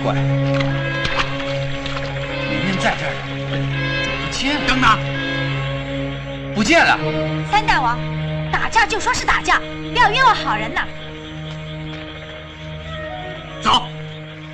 怪，明明在这儿，怎么不见了？ 等等， 不见了！ 三大王，打架就说是打架，不要冤枉好人呐！ 走。